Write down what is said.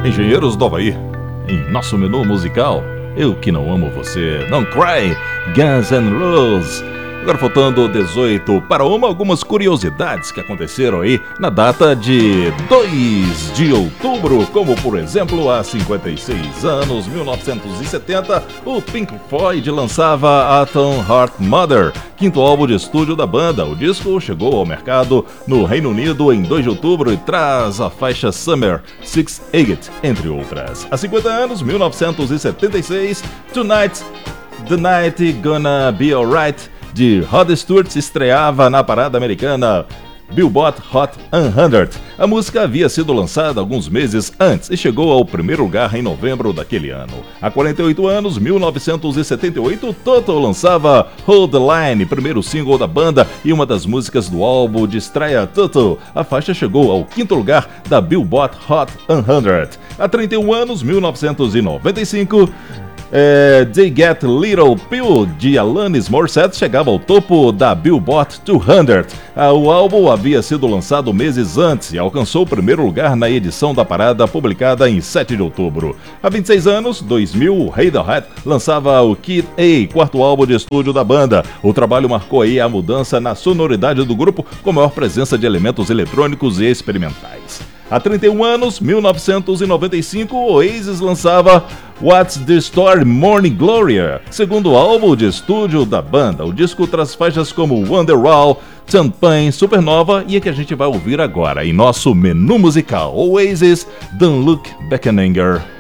Engenheiros do Havaí. Em nosso menu musical, Eu Que Não Amo Você, Don't Cry, Guns N' Roses. Agora faltando 18 para algumas curiosidades que aconteceram aí na data de 2 de outubro, como por exemplo, há 56 anos, 1970, o Pink Floyd lançava Atom Heart Mother, quinto álbum de estúdio da banda. O disco chegou ao mercado no Reino Unido em 2 de outubro e traz a faixa Summer 68, entre outras. Há 50 anos, 1976, Tonight, The Night Gonna Be Alright, de Rod Stewart, estreava na parada americana Billboard Hot 100. A música havia sido lançada alguns meses antes e chegou ao primeiro lugar em novembro daquele ano. Há 48 anos, 1978, Toto lançava Hold the Line, primeiro single da banda e uma das músicas do álbum de estreia Toto. A faixa chegou ao quinto lugar da Billboard Hot 100. Há 31 anos, 1995, They Get Little Pill, de Alanis Morissette, chegava ao topo da Billboard 200. O álbum havia sido lançado meses antes e alcançou o primeiro lugar na edição da parada publicada em 7 de outubro. Há 26 anos, 2000, Radiohead lançava o Kid A, quarto álbum de estúdio da banda. O trabalho marcou aí a mudança na sonoridade do grupo, com maior presença de elementos eletrônicos e experimentais. Há 31 anos, 1995, o Oasis lançava What's the Story Morning Gloria, segundo álbum de estúdio da banda. O disco traz faixas como Wonderwall, Champagne, Supernova e a que a gente vai ouvir agora em nosso menu musical, Oasis, Don't Look Back in Anger.